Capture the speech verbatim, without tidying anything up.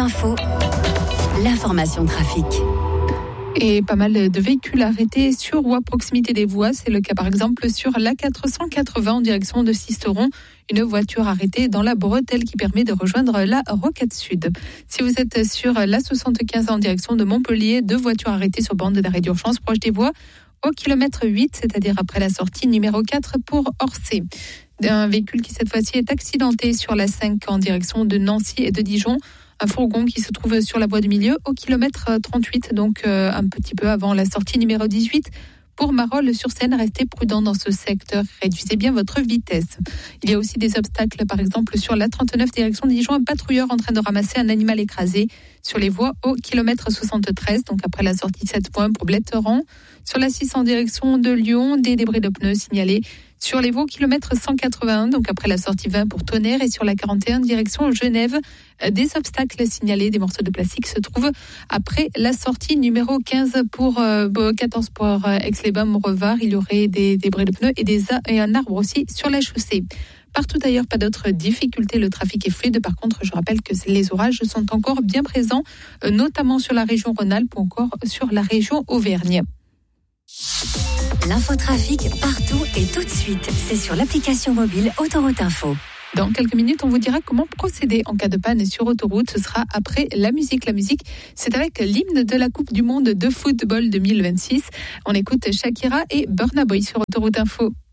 Info, l'information trafic. Et pas mal de véhicules arrêtés sur ou à proximité des voies. C'est le cas par exemple sur l'A quatre cent quatre-vingts en direction de Sisteron. Une voiture arrêtée dans la bretelle qui permet de rejoindre la Rocade Sud. Si vous êtes sur l'A soixante-quinze en direction de Montpellier, deux voitures arrêtées sur bande d'arrêt d'urgence proche des voies au kilomètre huit, c'est-à-dire après la sortie numéro quatre pour Orsay. Un véhicule qui cette fois-ci est accidenté sur l'A cinq en direction de Nancy et de Dijon. Un fourgon qui se trouve sur la voie du milieu au kilomètre trente-huit, donc euh, un petit peu avant la sortie numéro dix-huit. Pour Marolles-sur-Seine, restez prudent dans ce secteur. Réduisez bien votre vitesse. Il y a aussi des obstacles, par exemple sur l'A trente-neuf direction de Dijon, un patrouilleur en train de ramasser un animal écrasé sur les voies au kilomètre soixante-treize, donc après la sortie sept points pour Bletteran. Sur l'A six en direction de Lyon, des débris de pneus signalés sur les voies au kilomètre cent quatre-vingt-un, donc après la sortie vingt pour Tonnerre, et sur la quarante et un direction Genève, des obstacles signalés, des morceaux de plastique se trouvent après la sortie numéro quinze pour euh, quatorze pour euh, Aix-les-Bains, Montrevard. Il y aurait des débris de pneus et, des, et un arbre aussi sur la chaussée. Partout ailleurs, pas d'autres difficultés. Le trafic est fluide. Par contre, je rappelle que les orages sont encore bien présents, notamment sur la région Rhône-Alpes ou encore sur la région Auvergne. L'infotrafic partout et tout de suite. C'est sur l'application mobile Autoroute Info. Dans quelques minutes, on vous dira comment procéder en cas de panne sur autoroute. Ce sera après la musique. La musique, c'est avec l'hymne de la Coupe du Monde de football deux mille vingt-six. On écoute Shakira et Burna Boy sur Autoroute Info.